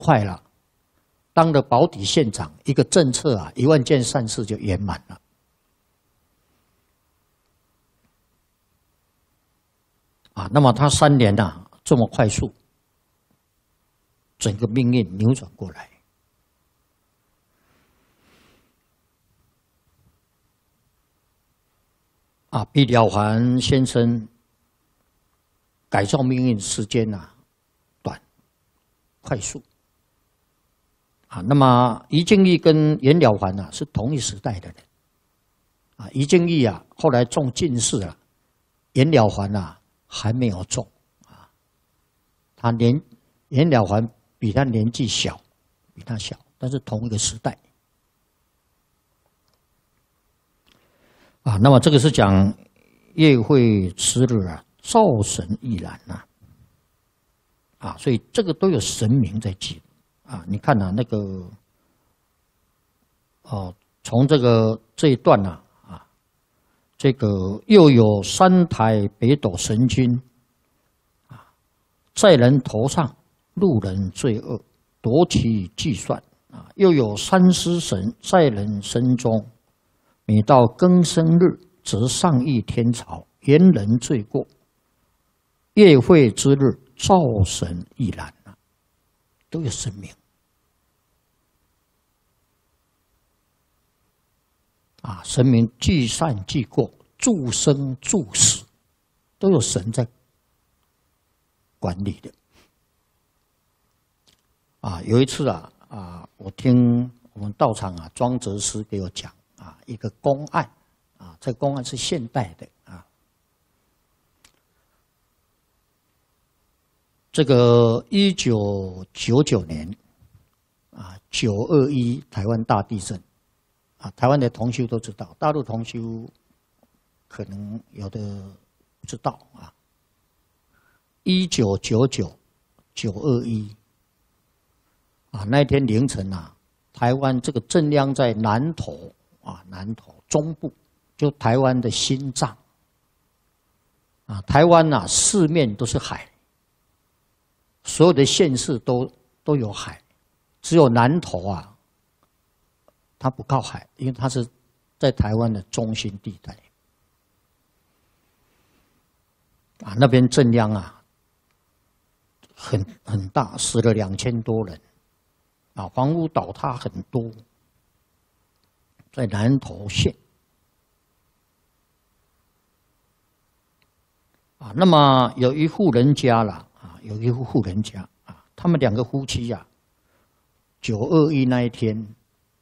快了，当了保底县长，一个政策啊，1万件善事就圆满了。啊，那么他3年啊这么快速，整个命运扭转过来。啊，比了凡先生改造命运时间啊短、快速。啊，那么于敬义跟袁了凡啊是同一时代的人。啊，于敬义啊后来中进士了，袁了凡啊还没有中。啊，袁了凡比他年纪小，比他小，但是同一个时代。啊，那么这个是讲月会之日啊，灶神亦然呐。啊，所以这个都有神明在记。啊，你看啊，那个从这一段呐，这个又有3台北斗神君，啊，在人头上，路人罪恶，夺其计算。啊，又有3尸神在人身中。每到庚申日，则上议天朝，言人罪过。月会之日，灶神亦然啊，都有神明。啊，神明聚善聚过，助生助死，都有神在管理的。啊，有一次啊，我听我们道场啊庄哲师给我讲。啊，一个公案，啊，这个公案是现代的啊。这个1999年，啊，921台湾大地震，啊，台湾的同修都知道，大陆同修可能有的不知道啊。1999-921，啊，那天凌晨啊，台湾这个震央在南投。啊，南投中部，就台湾的心脏。啊，台湾呐，四面都是海，所有的县市都有海，只有南投啊，它不靠海，因为它是在台湾的中心地带。啊，那边震央啊，很大，死了2000多人，啊，房屋倒塌很多。在南投县，啊，那么有一户人家啦，啊，有一户人家啊，他们2个夫妻啊，921那一天，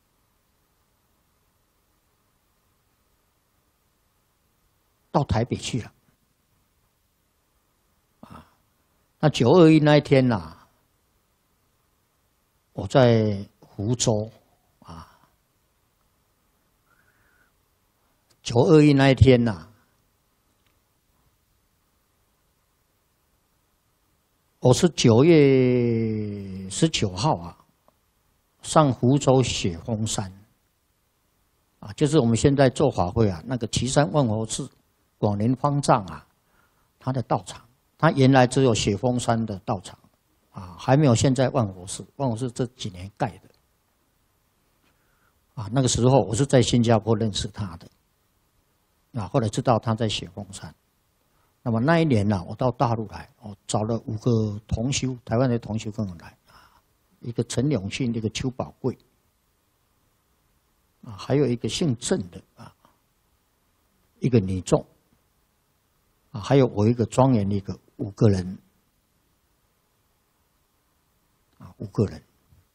到台北去了，啊，那921那一天呐，我在湖州。921那一天呐，我是9月19号啊，上湖州雪峰山，啊，就是我们现在做法会啊，那个岐山万佛寺广莲方丈啊，他的道场，他原来只有雪峰山的道场，啊，还没有现在万佛寺，万佛寺这几年盖的，啊，那个时候我是在新加坡认识他的。啊，后来知道他在雪峰山。那么那一年呢，我到大陆来，我找了5个同修，台湾的同修跟我来啊，一个陈永信，一个邱宝贵，啊，还有一个姓郑的啊，一个女众，啊，还有我一个庄严的一个5个人，啊，5个人，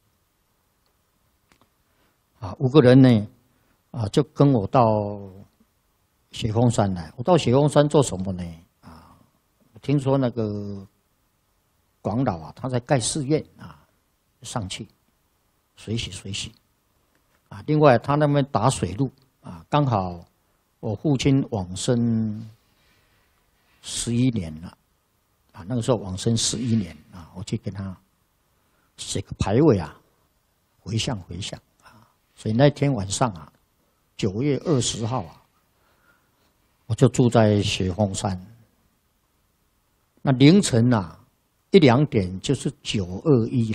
啊，5个人呢，啊，就跟我到。雪峰山来，我到雪峰山做什么呢？啊，我听说那个广老啊，他在盖寺院啊，上去水洗啊。另外，他那边打水路啊，刚好我父亲往生11年了啊，那个时候往生11年啊，我去跟他写个牌位啊，回向啊。所以那天晚上啊，9月20号啊。我就住在雪峰山，那凌晨啊1、2点就是921了。